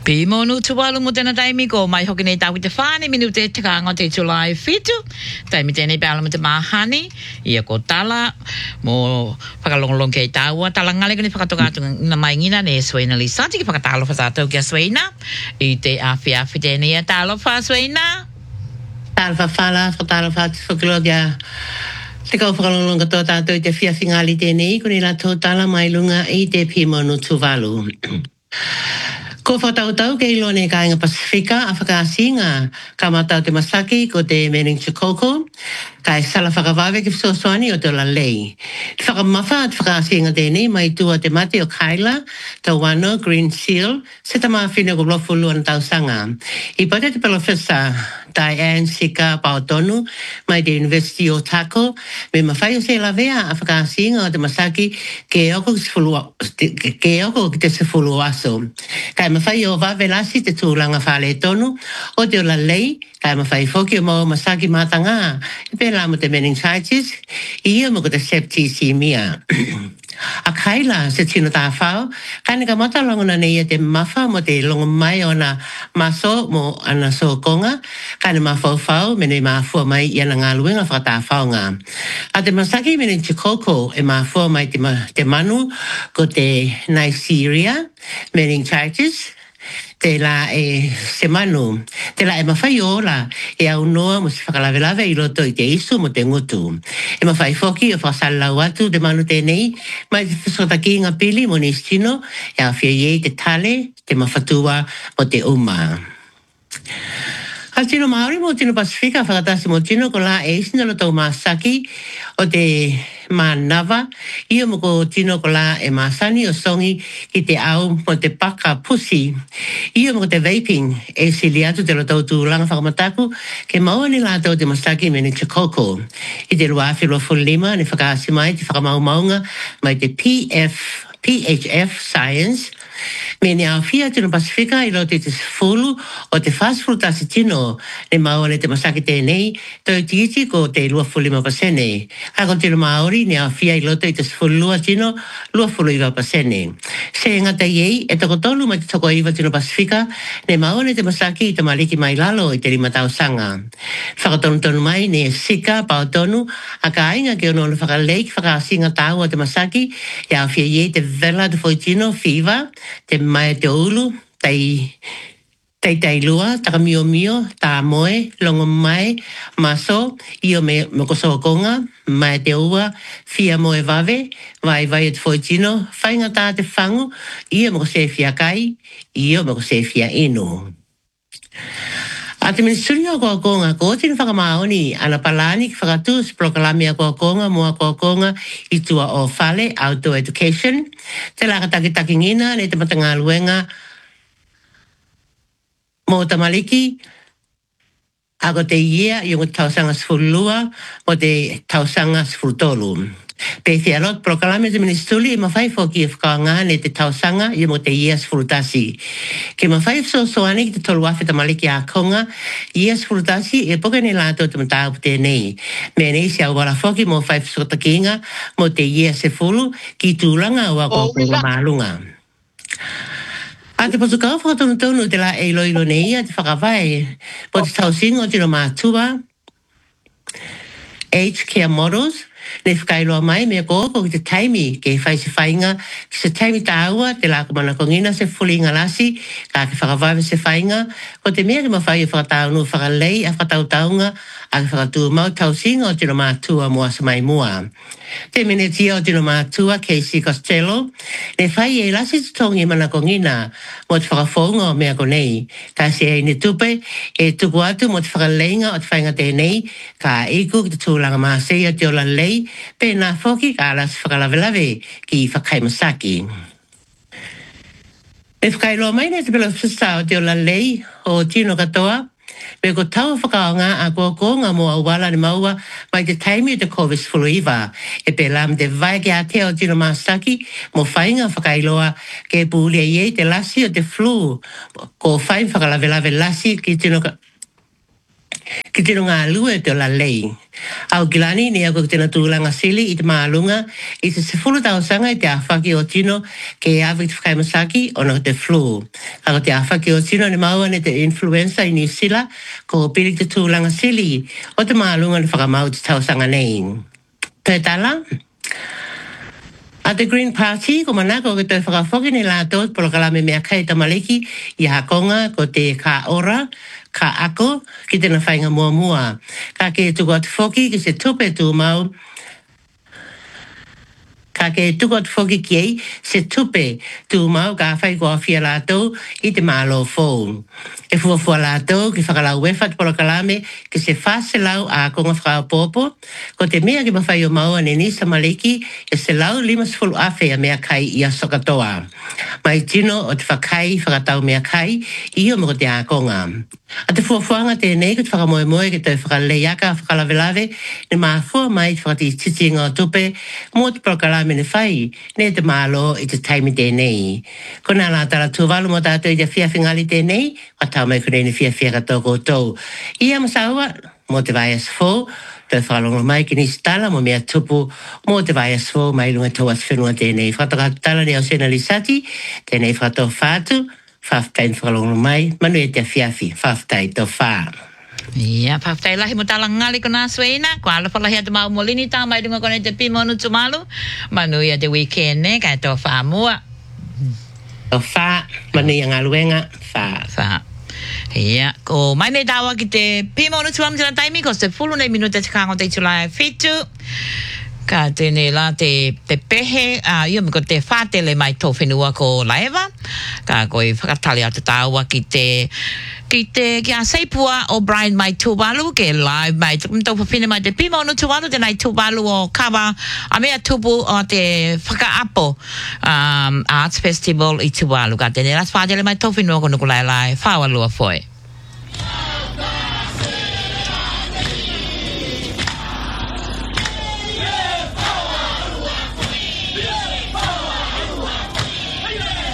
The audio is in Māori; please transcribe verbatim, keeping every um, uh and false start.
Pimonu tuwalu mo tena taimi ko mai hoki nei tawi te whāne minute te ka te July fitu. Taimi tēnei pēala mo te mahani. Ia ko tala mo whakalongolong kei tāua. Tala ngale kani whakatoka atu na mai ngina ne Swaina li sati ki whakatalo whasātou kia Swaina. I te awhi awhi tēnei a tālo wha Swaina. Tālo wha whala, whakatalo wha whakilo kia. Te kau whakalongolong katoa tātou i te whiawhingali tēnei. Kuni la tō tala mai lunga i te Pimonu tuwalu. Ko whatautau ke ilo ne kāinga Pasifika a whakaasinga ka matau te Masaki ko te Mering Chikoko kai sala whakawawe ki whasoswani o te la lei. Te whakamawha at whakaasinga tēnei mai tua te mate o Kaila, te wano Green Seal, se ta maa whina ko lofu luan tau sanga. I pate te pelofesa Diane Sika Paotonu mai te University o Tako me mawhai o se la vea a whakaasinga o te Masaki ke oko ke oko ki te sefulu aso. Kai mawhai o wavelasi te tūranga whale tonu o te o la lei kai mawhai whoki o mau Masaki matanga i pēla mo te meningitis i ia mo ko te septicemia. A Kaila se tino tā whao, kai nika mata longona nei te mawha mo te longo mai o na maso mo ana so konga, kai ni mawhau whao me ne mawhua mai i ana ngā luenga whakatā whao ngā. A te Masaki me ne Chikoko e mawhua mai te, ma, te manu ko te Neisseria, meningitis, te la e se manu, te la e mawhai ola e au noa mo se whakalawelawe i roto i te isu mo te ngutu. E mawhai whoki o whasalau atu te manu tēnei, mai te whasotaki ngā pili mo ni stino e au whia iei te tale, te mawhatua mo te uma. A tino Māori mo tino Pasifika whakatasi mo tino ko la e isina lo tau Masaki o te Manawa. Ia mo ko tino ko la e Masani o songi ki te au mo te paka pusi. Ia mo ko te vaping e sili atu te lo tau tūranga whakamataku ke maua ni la tau te Masaki me ni Chikoko. I te ruafi lo fulima ni whakaasi mai te whakamaumaunga mai te P F, P H F Science. Me ni au fia tino Pasifika i lote te sifulu o te whasfurutasi tino ne maua le te Masaki tēnei tau titi ko te lua fulima pasene. A kon tino Māori ni au fia i lote te sifulua tino lua fulu iwa pasene. Se ngata iei e toko tolu mai te toko iwa tino Pasifika ne maua le te Masaki i te maliki mai lalo i te lima tau sanga. Whakatonu tonu mai ne Sika Paotonu a ka ainga ke ono le whakaleik whakaasinga tau o te Masaki i au fia iei te vela te foitino fiva te mai te ulu, tei, tei tei lua, taka mio mio, tā moe, longo mai, maso, io me mokoso konga, mai te ua, fia moe vave, vai vai te foitino, whainga tā te whangu, io mokose fia kai, io mokose fia inu. A te ministeri o kua konga, ko tino whakamaoni, ana palani ki whakatus, proklami a kua konga, mua kua konga, i tua o whale, outdoor education. Te laka takitaki ngina, ne te matanga luenga, mo tamaliki, ako te ia, yung tausanga sfulua, mo te tausanga sfultolu. Pe fiarot proklame te ministeri e mawhai whoki e whakaanga ne te tausanga i mo te ia sfulutasi. Ke mawhai so soane ki te tolu wafe tamaliki a konga, ia sfulutasi e poka ne lato te matau tēnei. Me nei si au wala whoki mo whai whasotakinga mo te ia sefulu ki tūranga o ako konga maalunga. A te pasukau whakatonu tonu te la e ilo ilo nei a te whakawai po te tausingo tino mātua, Age Care Models, ne whakailoa mai mea kōko ki te taimi ke whai se whainga ki se taimi tāua te lako mana kongina se fulinga lasi ka ke whakawaiwa se whainga ko te mea ke mawhai e whakataunu whakalei a whakatautaunga a ke whakatua mau tausinga o tino mātua mua sa mai mua. Te menetia o tino mātua Casey Costello ne whai e lasi te tongi mana kongina mo te whakafonga o mea konei ka se e ne tupe e tuku atu mo te whakaleinga o te whainga tēnei ka eiku ki te tūlanga māsei o te ola lei pe nā whoki ka alas whakalawelawe ki whakaimasaki. E whakailoa mai ne te pela whista o te ola lei o tino katoa, me ko tau whakaonga a kua konga mo au wala ni maua mai te taimi o te COVID fuluiwa. E pe lam te vai ke a te o tino Masaki mo whainga whakailoa ke pūlia iei te lasi o te flu ko whain whakalawelawe lasi ki tino ki te runga lua te la lei. Au kilani ni ako te na tūlanga sili i te maalunga i te sefulu tau sanga i te awhaki o tino ke awhi te whakaimasaki o no te flu. Ako te awhaki o tino ni maua ne te influenza i New Zealand ko pili te tūlanga sili o te maalunga ni whakamau te tau sanga nei. Te tala? A te Green Party, ko manako ke te whakafoki ni lātou polo kalame mea kai tamaleki i hakonga ko te ka ora, ka ako, ki te na whainga mua mua. Ka ke tuko atu foki ki se tupe tu mau, ka ke tuko atu foki ki ei se tupe tu mau ka whai ko awhia lātou i te mālo fōu. E fuafua lātou ki whakalau wefat polo kalame ki se whase lau a konga whakapopo, ko te mea ki mawhai o maua ne nisa maleki e se lau limas fulu awhi a mea kai i a sokatoa. Mai tino o te whakai whakatau mea kai i o mo te a konga. A te fuafuanga tēnei ki te whakamoe moe ki te whakaleiaka whakalawelawe ne maafua mai te whakati titi ngā tupe mo te polo kalame ne whai ne te mālo i te taimi tēnei. Ko nā nā tara tuwalu mo tātou i te whiawhingali tēnei, tau mai kune ni fia fia kato koutou. Ia masaua, mo te vai asfo, te whalonga mai ki ni stala mo mea tupu, mo te vai asfo, mai lunga tau as whenua tēnei. Whataka tala ni au sena lisati, tēnei whato whātu, whaftain whalonga mai, manu e te fiafi, whaftai to whā. Ia, whaftai lahi mo tala ngali ko nā sueina, ko ala whalahi atu mau molini tā mai runga kone te pimonu tumalu, manu ia te weekend ne, kai tō whā mua. To whā, manu ia ngā luenga, whā. Whā. Ia, ko mai nei tawa ki te pimonu tuam tira taimi, ko se fulu nei minute te kāngo te tulai fitu. Ka tēnei la te, te pehe, uh, ia miko te whātele mai tō whenua ko Laewa. Ka koe whakatali atu tāua ki te, ki te, ki a seipua o Brian mai Tuvalu, ke live mai, tō whawhine mai te pimonu Tuvalu, tēnei Tuvalu o kawa, a mea tupu o te whakaapo um, Arts Festival i Tuvalu. Ka tēnei la whātele mai tō whenua ko nuku lai lai, whāwalua foi.